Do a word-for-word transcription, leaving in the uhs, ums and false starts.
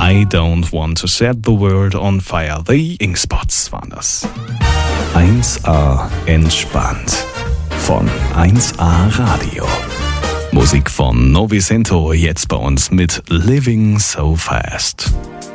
I Don't Want to Set the World on Fire. The Inkspots waren das. eins A entspannt von eins A Radio. Musik von Novicento, jetzt bei uns mit Living So Fast.